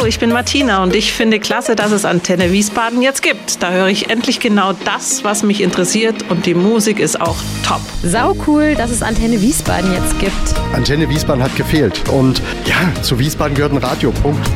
ich bin Martina und ich finde klasse, dass es Antenne Wiesbaden jetzt gibt. Da höre ich endlich genau das, was mich interessiert und die Musik ist auch top. Sau cool, dass es Antenne Wiesbaden jetzt gibt. Antenne Wiesbaden hat gefehlt und ja, zu Wiesbaden gehört ein Radio, Punkt.